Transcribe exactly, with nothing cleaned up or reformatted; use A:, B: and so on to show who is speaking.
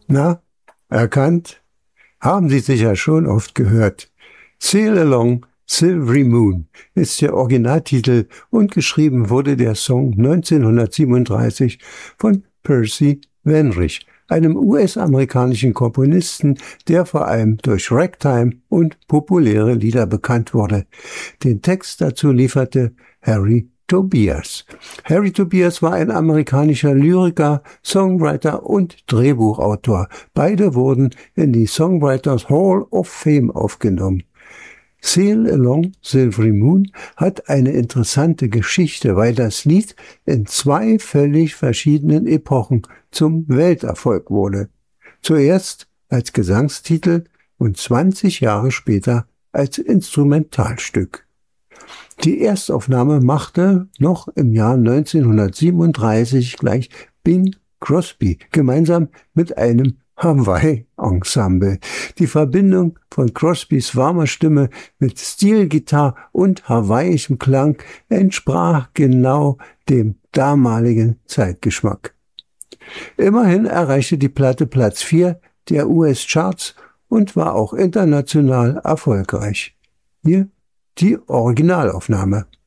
A: Na, erkannt? Haben Sie sicher schon oft gehört. Sail Along Silvery Moon ist der Originaltitel und geschrieben wurde der Song neunzehnhundertsiebenunddreißig von Percy Wenrich, einem U S-amerikanischen Komponisten, der vor allem durch Ragtime und populäre Lieder bekannt wurde. Den Text dazu lieferte Harry Tobias. Harry Tobias war ein amerikanischer Lyriker, Songwriter und Drehbuchautor. Beide wurden in die Songwriters Hall of Fame aufgenommen. Sail Along Silvery Moon hat eine interessante Geschichte, weil das Lied in zwei völlig verschiedenen Epochen zum Welterfolg wurde. Zuerst als Gesangstitel und zwanzig Jahre später als Instrumentalstück. Die Erstaufnahme machte noch im Jahr neunzehnhundertsiebenunddreißig gleich Bing Crosby gemeinsam mit einem Hawaii-Ensemble. Die Verbindung von Crosbys warmer Stimme mit Stilgitarre und hawaiischem Klang entsprach genau dem damaligen Zeitgeschmack. Immerhin erreichte die Platte Platz vier der U S-Charts und war auch international erfolgreich. Hier die Originalaufnahme.